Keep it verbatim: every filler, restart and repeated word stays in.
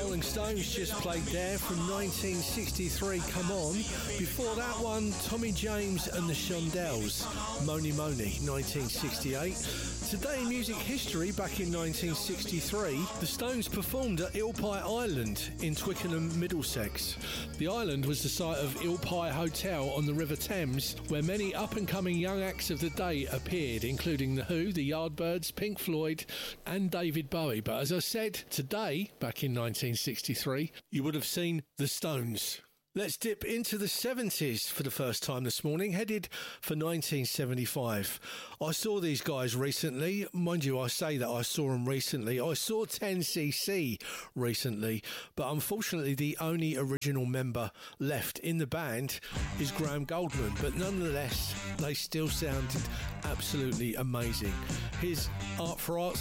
Rolling Stones just played there from nineteen sixty-three, Come On. Before that one, Tommy James and the Shondells, Mony Mony, nineteen sixty-eight. Today in music history, back in nineteen sixty-three, the Stones performed at Eel Pie Island in Twickenham, Middlesex. The island was the site of Eel Pie Hotel on the River Thames, where many up-and-coming young acts of the day appeared, including The Who, The Yardbirds, Pink Floyd and David Bowie. But as I said, today, back in nineteen sixty-three, you would have seen the Stones. Let's dip into the seventies for the first time this morning, headed for nineteen seventy-five. I saw these guys recently. Mind you, I say that I saw them recently. I saw ten C C recently, but unfortunately the only original member left in the band is Graham Goldman. But nonetheless, they still sounded absolutely amazing. Here's Art for Art's